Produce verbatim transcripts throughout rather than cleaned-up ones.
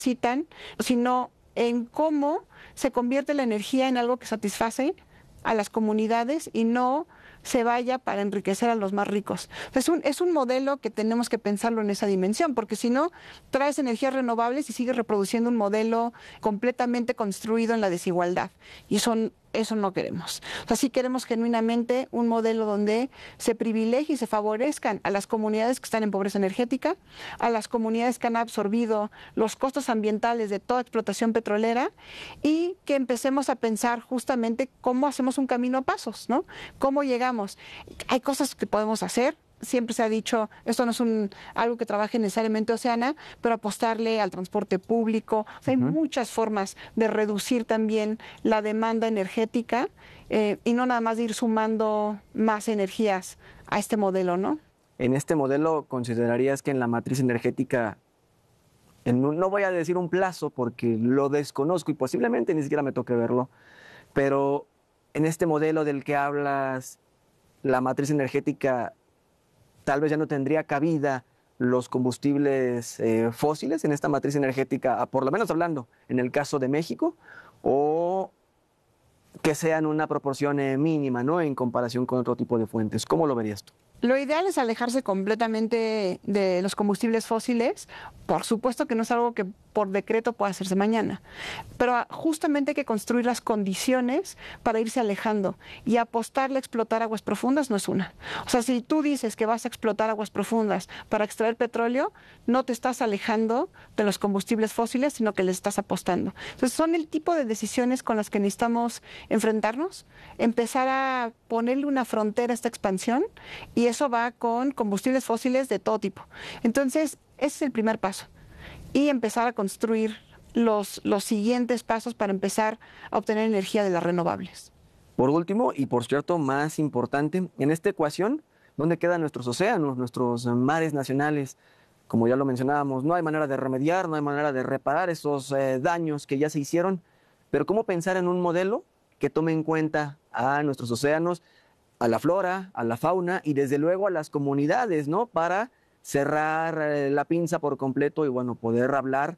necesitan, sino en cómo se convierte la energía en algo que satisface a las comunidades y no se vaya para enriquecer a los más ricos. Es un, es un modelo que tenemos que pensarlo en esa dimensión, porque si no, traes energías renovables y sigues reproduciendo un modelo completamente construido en la desigualdad. Y eso, eso no queremos. O sea, sí queremos genuinamente un modelo donde se privilegie y se favorezcan a las comunidades que están en pobreza energética, a las comunidades que han absorbido los costos ambientales de toda explotación petrolera y que empecemos a pensar justamente cómo hacemos un camino a pasos, ¿no? Cómo llegamos. Hay cosas que podemos hacer. Siempre se ha dicho, esto no es un, algo que trabaje necesariamente Oceana, pero apostarle al transporte público. O sea, uh-huh. Hay muchas formas de reducir también la demanda energética eh, y no nada más de ir sumando más energías a este modelo, ¿no? En este modelo, ¿considerarías que en la matriz energética, en un, no voy a decir un plazo porque lo desconozco y posiblemente ni siquiera me toque verlo, pero en este modelo del que hablas, la matriz energética tal vez ya no tendría cabida los combustibles eh, fósiles en esta matriz energética, por lo menos hablando en el caso de México, o que sean una proporción eh, mínima, ¿no?, en comparación con otro tipo de fuentes? ¿Cómo lo verías tú? Lo ideal es alejarse completamente de los combustibles fósiles. Por supuesto que no es algo que por decreto pueda hacerse mañana, pero justamente hay que construir las condiciones para irse alejando, y apostarle a explotar aguas profundas no es una. O sea, si tú dices que vas a explotar aguas profundas para extraer petróleo, no te estás alejando de los combustibles fósiles, sino que les estás apostando. Entonces son el tipo de decisiones con las que necesitamos enfrentarnos, empezar a ponerle una frontera a esta expansión, y eso va con combustibles fósiles de todo tipo. Entonces, ese es el primer paso. Y empezar a construir los, los siguientes pasos para empezar a obtener energía de las renovables. Por último, y por cierto más importante, en esta ecuación, ¿dónde quedan nuestros océanos, nuestros mares nacionales? Como ya lo mencionábamos, no hay manera de remediar, no hay manera de reparar esos eh, daños que ya se hicieron, pero ¿cómo pensar en un modelo que tome en cuenta a nuestros océanos, a la flora, a la fauna y desde luego a las comunidades, ¿no?, para cerrar eh, la pinza por completo y bueno, poder hablar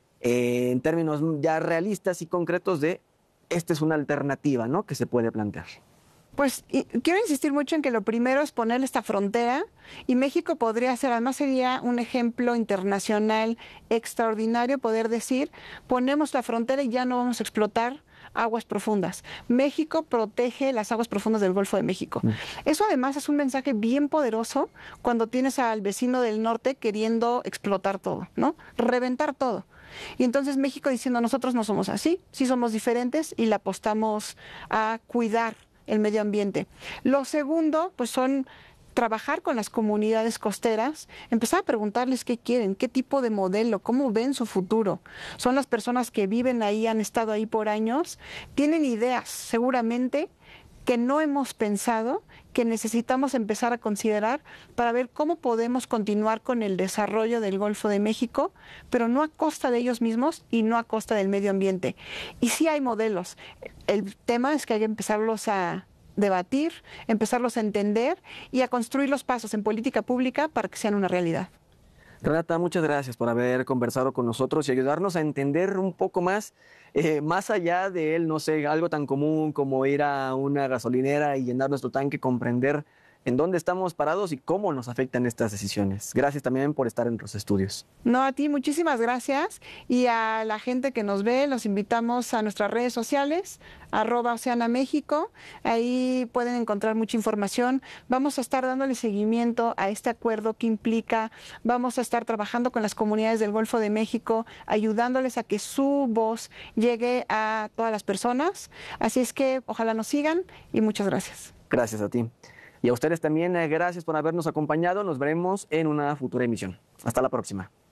eh, en términos ya realistas y concretos de esta es una alternativa, ¿no?, que se puede plantear? Pues y, quiero insistir mucho en que lo primero es poner esta frontera, y México podría ser, además sería un ejemplo internacional extraordinario poder decir, ponemos la frontera y ya no vamos a explotar aguas profundas. México protege las aguas profundas del Golfo de México. Mm. Eso además es un mensaje bien poderoso cuando tienes al vecino del norte queriendo explotar todo, ¿no? Reventar todo. Y entonces México diciendo, nosotros no somos así, sí somos diferentes y le apostamos a cuidar el medio ambiente. Lo segundo, pues son trabajar con las comunidades costeras, empezar a preguntarles qué quieren, qué tipo de modelo, cómo ven su futuro. Son las personas que viven ahí, han estado ahí por años, tienen ideas seguramente que no hemos pensado, que necesitamos empezar a considerar para ver cómo podemos continuar con el desarrollo del Golfo de México, pero no a costa de ellos mismos y no a costa del medio ambiente. Y sí hay modelos. El tema es que hay que empezarlos a debatir, empezarlos a entender y a construir los pasos en política pública para que sean una realidad. Renata, muchas gracias por haber conversado con nosotros y ayudarnos a entender un poco más, eh, más allá de él, no sé, algo tan común como ir a una gasolinera y llenar nuestro tanque, comprender en dónde estamos parados y cómo nos afectan estas decisiones. Gracias también por estar en los estudios. No, a ti muchísimas gracias, y a la gente que nos ve los invitamos a nuestras redes sociales, arroba Oceana México, ahí pueden encontrar mucha información. Vamos a estar dándole seguimiento a este acuerdo que implica, vamos a estar trabajando con las comunidades del Golfo de México, ayudándoles a que su voz llegue a todas las personas. Así es que ojalá nos sigan y muchas gracias. Gracias a ti. Y a ustedes también, eh, gracias por habernos acompañado. Nos veremos en una futura emisión. Hasta la próxima.